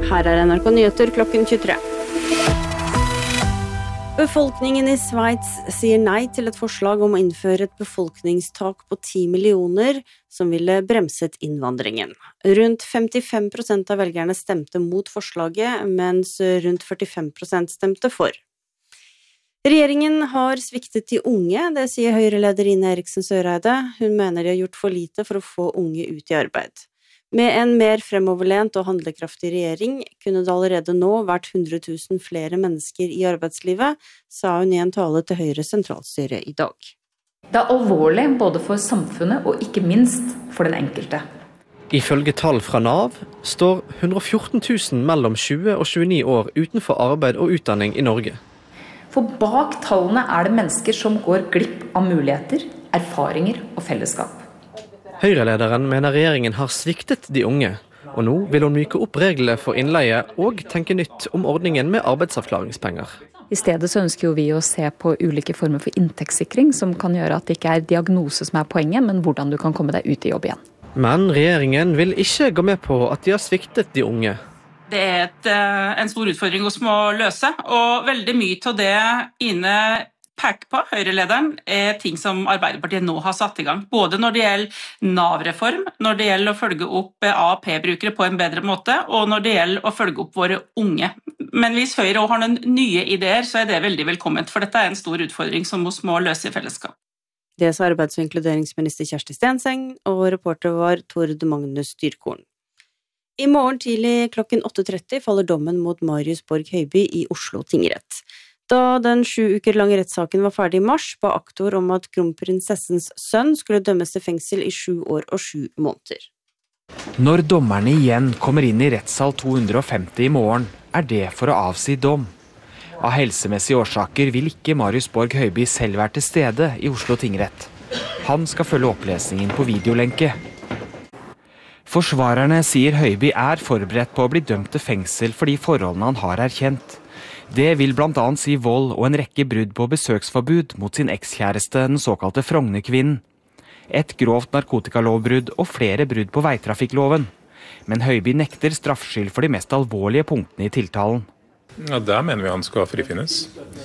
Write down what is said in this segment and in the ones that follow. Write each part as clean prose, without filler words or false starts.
Her NRK Nyheter klokken 23. Befolkningen i Sveits sier nei til et forslag om å innføre et befolkningstak på 10 millioner som ville bremset innvandringen. Rundt 55% av velgerne stemte mot forslaget, mens rundt 45% stemte for. Regjeringen har sviktet de unge, det sier Høyre-leder Ine Eriksen Søreide. Hun mener de har gjort for lite for å få unge ut i arbeid. Med en mer fremoverlent og handlekraftig regjering kunne det allerede nå vært 100 000 flere mennesker i arbeidslivet, sa hun i en tale til Høyres sentralstyre i dag. Det er alvorlig både for samfunnet og ikke minst for den enkelte. Ifølge tall fra Nav står 114 000 mellom 20 og 29 år utenfor arbeid og utdanning i Norge. For bak tallene er det mennesker som går glipp av muligheter, erfaringer og fellesskap. Høyre-lederen mener regjeringen har sviktet de unge, og nå vil hun myke opp reglene for innleie og tenke nytt om ordningen med arbeidsavklaringspenger. I stedet så ønsker jo vi å se på ulike former for inntektssikring, som kan gjøre at det ikke er diagnose som er poenget, men hvordan du kan komme deg ut i jobb igjen. Men regjeringen vil ikke gå med på at de har sviktet de unge. Det er en stor utfordring vi må løse, og veldig mye av det Ine peker på, Høyre-lederen, er ting som Arbeiderpartiet nå har satt i gang. Både når det gjelder Nav-reform, når det gjelder å følge opp AAP-brukere på en bedre måte, og når det gjelder å følge opp våre unge. Men hvis Høyre også har noen nye ideer, så er det veldig velkomment, for dette er en stor utfordring som vi må løse i fellesskap. Det sa arbeids- og inkluderingsminister Kjersti Stenseng, og reporter var Tord Magnus Dyrkorn. I morgen tidlig klokken 8:30 faller dommen mot Marius Borg Høiby i Oslo tingrett. Da den 7 uker lange rettssaken var ferdig i mars, ba aktor om at kronprinsessens sønn skulle dømmes til fengsel i 7 år og 7 måneder. Når dommerne igjen kommer inn i rettssal 250 i morgen, er det for å avsi dom. Av helsemessige årsaker vil ikke Marius Borg Høiby selv være til stede i Oslo tingrett. Han skal følge opplesningen på videolenke. Forsvarerne sier Høiby er forberedt på å bli dømt til fengsel fordi forholdene han har erkjent. Det vil blant annet si vold og en rekke brudd på besøksforbud mot sin ekskjæreste, den såkalte Frogner-kvinnen. Et grovt narkotikalovbrudd og flere brudd på veitrafikkloven. Men Høiby nekter straffskyld for de mest alvorlige punktene i tiltalen. Ja, der mener vi han skal frifinnes.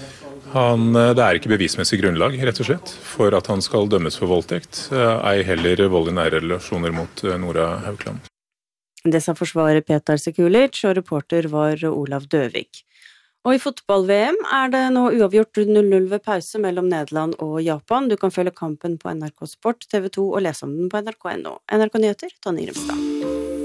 Det er ikke bevismessig grunnlag, rett og slett, for at han skal dømmes for voldtekt. Ei heller vold i nære relasjoner mot Nora Haukland. Det sa forsvarer Petar Sekulic, og reporter var Olav Døvik. Og i fotball-VM er det nå uavgjort 0-0 ved pause mellom Nederland og Japan. Du kan følge kampen på NRK Sport, TV 2 og lese om den på NRK.no. NRK Nyheter, Tonje Grimstad.